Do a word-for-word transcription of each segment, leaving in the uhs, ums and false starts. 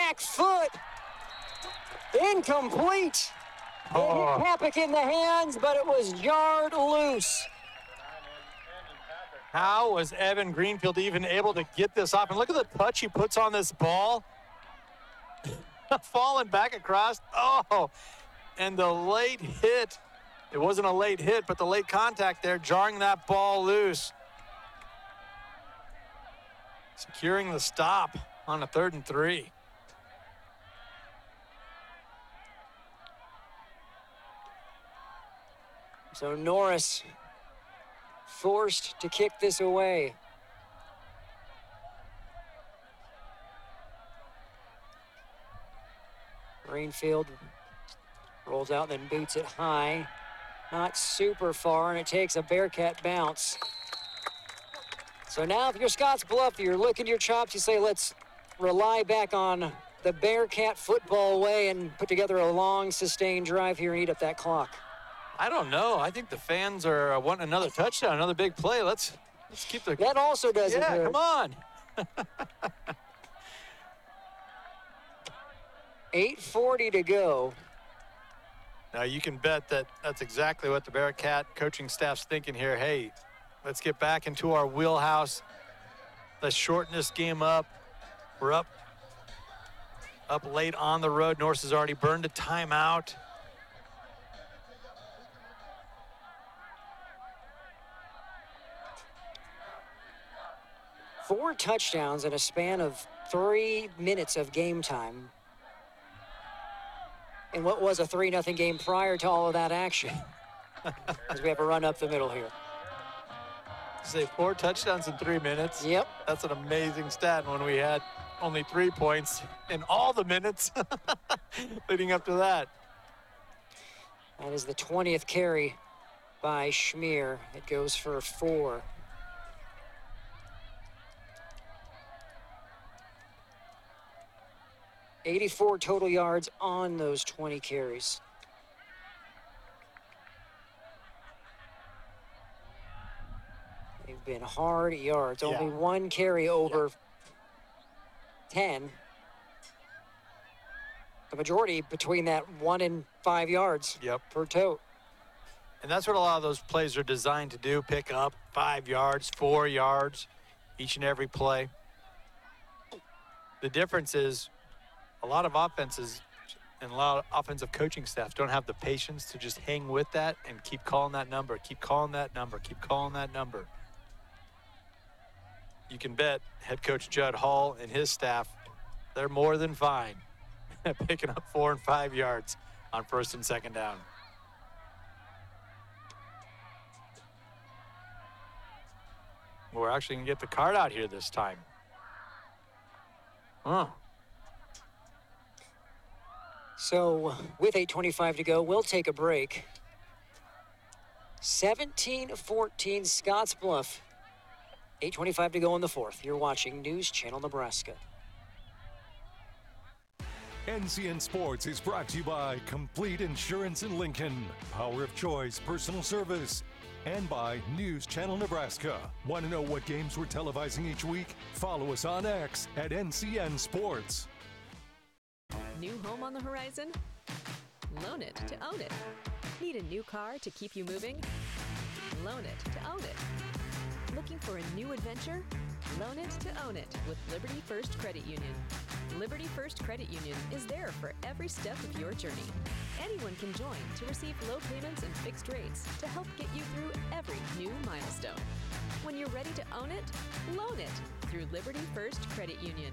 back foot. Incomplete. Oh. It hit Papik in the hands, but it was jarred loose. How was Evan Greenfield even able to get this off? And look at the touch he puts on this ball. Falling back across. Oh, and the late hit. It wasn't a late hit, but the late contact there, jarring that ball loose. Securing the stop on a third and three. So Norris forced to kick this away. Greenfield rolls out, then boots it high. Not super far, and it takes a Bearcat bounce. So now if you're Scotts Bluff, you're licking your chops, you say, let's rely back on the Bearcat football way and put together a long, sustained drive here and eat up that clock. I don't know. I think the fans are uh, wanting another touchdown, another big play. Let's let's keep the... That also doesn't Yeah, hurt. come on. eight forty to go. Now, you can bet that that's exactly what the Bearcat coaching staff's thinking here. Hey, let's get back into our wheelhouse. Let's shorten this game up. We're up, up late on the road. Norris has already burned a timeout. Four touchdowns in a span of three minutes of game time. In what was a three nothing game prior to all of that action. As we have a run up the middle here. Say four touchdowns in three minutes. Yep. That's an amazing stat when we had only three points in all the minutes leading up to that. That is the twentieth carry by Schmier. It goes for four. eighty-four total yards on those twenty carries. They've been hard yards. Yeah. Only one carry over yeah. ten. The majority between that one and five yards yep. per tote. And that's what a lot of those plays are designed to do, pick up five yards, four yards, each and every play. The difference is a lot of offenses and a lot of offensive coaching staff don't have the patience to just hang with that and keep calling that number, keep calling that number, keep calling that number. You can bet head coach Judd Hall and his staff, they're more than fine picking up four and five yards on first and second down. We're actually going to get the card out here this time. Huh. So with eight twenty-five to go, we'll take a break. seventeen fourteen Scotts Bluff. eight twenty-five to go in the fourth. You're watching News Channel Nebraska. N C N Sports is brought to you by Complete Insurance in Lincoln, Power of Choice Personal Service, and by News Channel Nebraska. Want to know what games we're televising each week? Follow us on X at N C N Sports. New home on the horizon? Loan it to own it. Need a new car to keep you moving? Loan it to own it. Looking for a new adventure? Loan it to own it with Liberty First Credit Union. Liberty First Credit Union is there for every step of your journey. Anyone can join to receive low payments and fixed rates to help get you through every new milestone. When you're ready to own it, loan it through Liberty First Credit Union.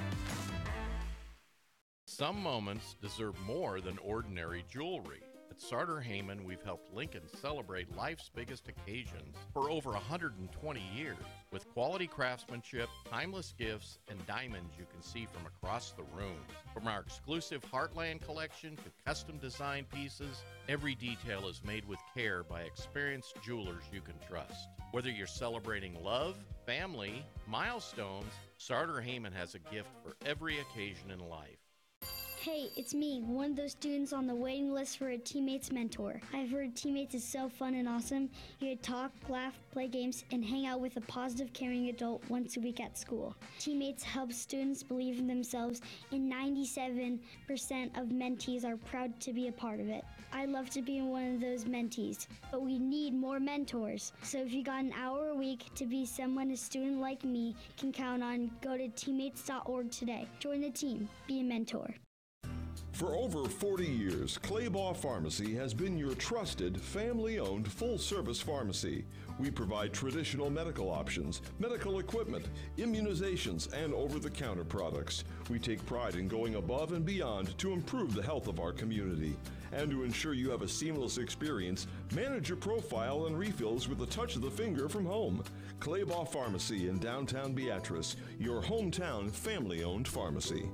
Some moments deserve more than ordinary jewelry. At Sartor Heyman, we've helped Lincoln celebrate life's biggest occasions for over one hundred twenty years. With quality craftsmanship, timeless gifts, and diamonds you can see from across the room. From our exclusive Heartland collection to custom designed pieces, every detail is made with care by experienced jewelers you can trust. Whether you're celebrating love, family, milestones, Sartor Heyman has a gift for every occasion in life. Hey, it's me, one of those students on the waiting list for a teammate's mentor. I've heard teammates is so fun and awesome. You get to talk, laugh, play games, and hang out with a positive, caring adult once a week at school. Teammates help students believe in themselves, and ninety-seven percent of mentees are proud to be a part of it. I love to be one of those mentees, but we need more mentors. So if you got an hour a week to be someone a student like me can count on, go to teammates dot org today. Join the team. Be a mentor. For over forty years, Claybaugh Pharmacy has been your trusted, family-owned, full-service pharmacy. We provide traditional medical options, medical equipment, immunizations, and over-the-counter products. We take pride in going above and beyond to improve the health of our community. And to ensure you have a seamless experience, manage your profile and refills with a touch of the finger from home. Claybaugh Pharmacy in downtown Beatrice, your hometown family-owned pharmacy.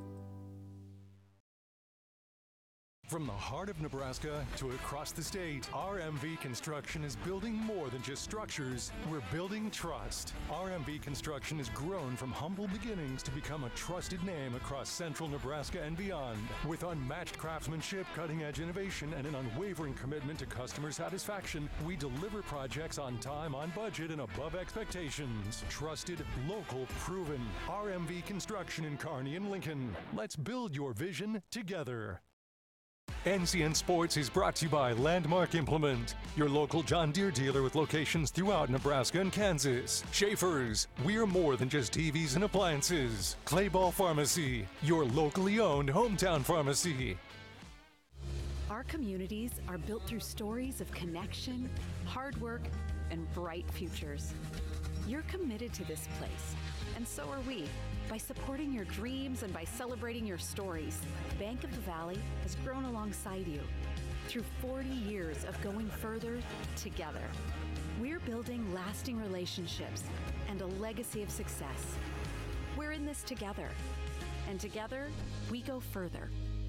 From the heart of Nebraska to across the state, R M V Construction is building more than just structures. We're building trust. R M V Construction has grown from humble beginnings to become a trusted name across central Nebraska and beyond. With unmatched craftsmanship, cutting-edge innovation, and an unwavering commitment to customer satisfaction, we deliver projects on time, on budget, and above expectations. Trusted, local, proven. R M V Construction in Kearney and Lincoln. Let's build your vision together. N C N Sports is brought to you by Landmark Implement, your local John Deere dealer with locations throughout Nebraska and Kansas. Schaefer's, we're more than just T Vs and appliances. Claybaugh Pharmacy, your locally owned hometown pharmacy. Our communities are built through stories of connection, hard work, and bright futures. You're committed to this place, and so are we. By supporting your dreams and by celebrating your stories, Bank of the Valley has grown alongside you through forty years of going further together. We're building lasting relationships and a legacy of success. We're in this together, and together we go further.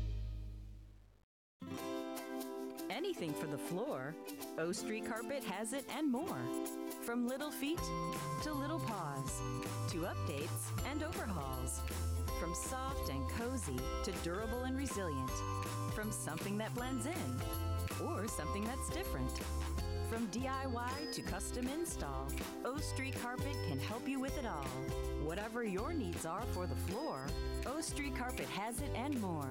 Anything for the floor, O Street Carpet has it and more. From little feet to little paws, to updates and overhauls. From soft and cozy to durable and resilient. From something that blends in or something that's different. From D I Y to custom install, O Street Carpet can help you with it all. Whatever your needs are for the floor, O Street Carpet has it and more.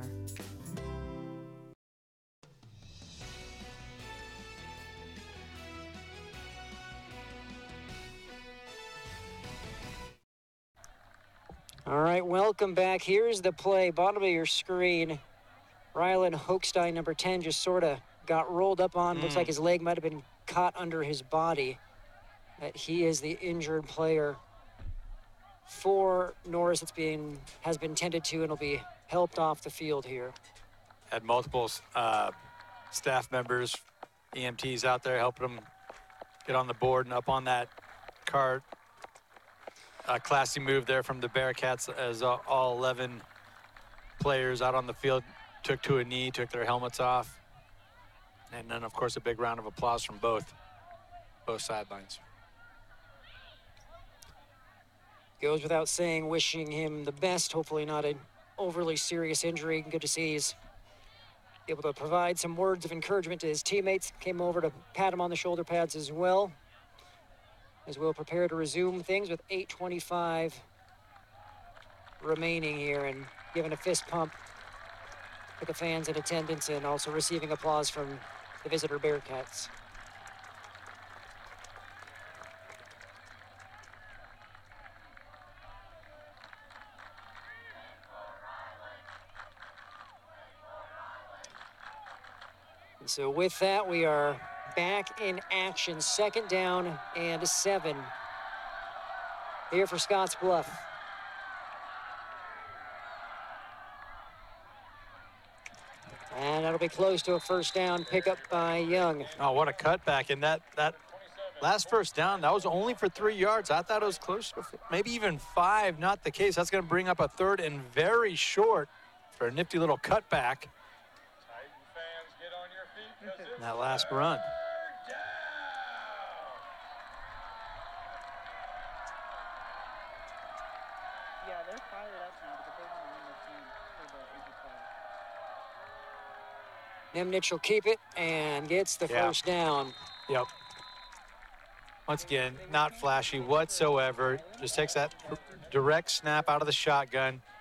All right, welcome back. Here's the play, bottom of your screen. Rylan Hochstein, number ten, just sort of got rolled up on. Mm. Looks like his leg might have been caught under his body. But he is the injured player for Norris. It's being has been tended to and will be helped off the field here. Had multiple uh, staff members, E M Ts out there helping him get on the board and up on that cart. A classy move there from the Bearcats as all eleven players out on the field took to a knee, took their helmets off. And then, of course, a big round of applause from both, both sidelines. Goes without saying, wishing him the best. Hopefully not an overly serious injury. Good to see he's able to provide some words of encouragement to his teammates. Came over to pat him on the shoulder pads as well, as we'll prepare to resume things with eight twenty-five remaining here, and giving a fist pump for the fans in attendance and also receiving applause from the visitor Bearcats. And so with that, we are back in action. Second down and seven here for Scotts Bluff. And that'll be close to a first down pickup by Young. Oh, what a cutback. And that, that last first down, that was only for three yards. I thought it was close to maybe even five. Not the case. That's going to bring up a third and very short for a nifty little cutback. That last run. Yeah, they're fired up now because they want to win the team for the A P Nemnich will keep it and gets the Yeah. first down. Yep. Once again, not flashy whatsoever. Just takes that direct snap out of the shotgun.